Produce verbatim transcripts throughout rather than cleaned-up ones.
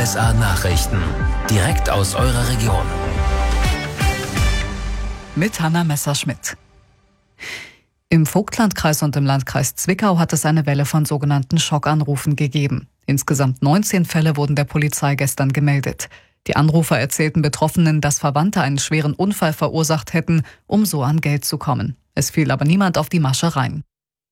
S A-Nachrichten. Direkt aus eurer Region. Mit Hanna Messerschmidt. Im Vogtlandkreis und im Landkreis Zwickau hat es eine Welle von sogenannten Schockanrufen gegeben. Insgesamt neunzehn Fälle wurden der Polizei gestern gemeldet. Die Anrufer erzählten Betroffenen, dass Verwandte einen schweren Unfall verursacht hätten, um so an Geld zu kommen. Es fiel aber niemand auf die Masche rein.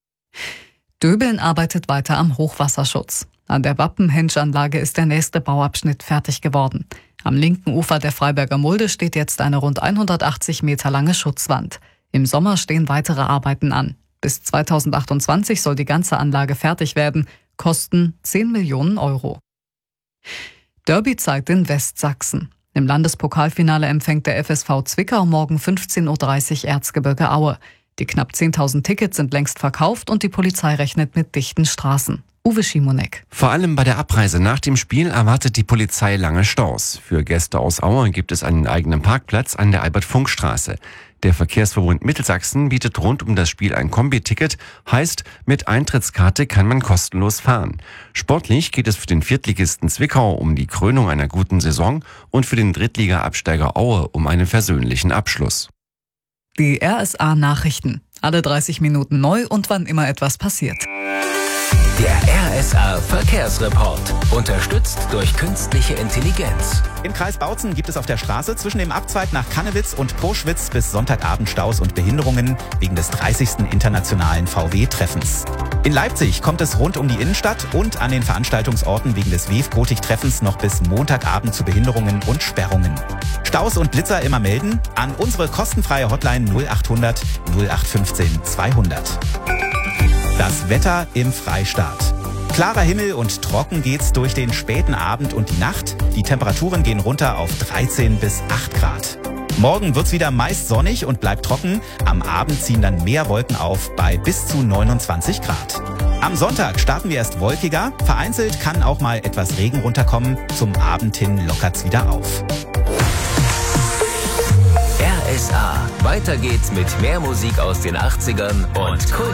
Döbeln arbeitet weiter am Hochwasserschutz. An der Wappenhenschanlage ist der nächste Bauabschnitt fertig geworden. Am linken Ufer der Freiberger Mulde steht jetzt eine rund hundertachtzig Meter lange Schutzwand. Im Sommer stehen weitere Arbeiten an. Bis zweitausendachtundzwanzig soll die ganze Anlage fertig werden, kosten zehn Millionen Euro. Derby-Zeit in Westsachsen. Im Landespokalfinale empfängt der F S V Zwickau morgen fünfzehn Uhr dreißig Erzgebirge Aue. Die knapp zehntausend Tickets sind längst verkauft und die Polizei rechnet mit dichten Straßen. Uwe Schimonek. Vor allem bei der Abreise nach dem Spiel erwartet die Polizei lange Staus. Für Gäste aus Aue gibt es einen eigenen Parkplatz an der Albert-Funk-Straße. Der Verkehrsverbund Mittelsachsen bietet rund um das Spiel ein Kombi-Ticket, heißt, mit Eintrittskarte kann man kostenlos fahren. Sportlich geht es für den Viertligisten Zwickau um die Krönung einer guten Saison und für den Drittliga-Absteiger Aue um einen versöhnlichen Abschluss. Die R S A-Nachrichten. Alle dreißig Minuten neu und wann immer etwas passiert. Der R S A-Verkehrsreport. Unterstützt durch künstliche Intelligenz. Im Kreis Bautzen gibt es auf der Straße zwischen dem Abzweig nach Kannewitz und Proschwitz bis Sonntagabend Staus und Behinderungen wegen des dreißigsten internationalen V W-Treffens. In Leipzig kommt es rund um die Innenstadt und an den Veranstaltungsorten wegen des W E F-Gotik-Treffens noch bis Montagabend zu Behinderungen und Sperrungen. Staus und Blitzer immer melden an unsere kostenfreie Hotline null achthundert null acht fünfzehn zweihundert. Das Wetter im Freistaat. Klarer Himmel und trocken geht's durch den späten Abend und die Nacht. Die Temperaturen gehen runter auf dreizehn bis acht Grad. Morgen wird's wieder meist sonnig und bleibt trocken. Am Abend ziehen dann mehr Wolken auf bei bis zu neunundzwanzig Grad. Am Sonntag starten wir erst wolkiger. Vereinzelt kann auch mal etwas Regen runterkommen. Zum Abend hin lockert's wieder auf. R S A. Weiter geht's mit mehr Musik aus den achtzigern und Kult.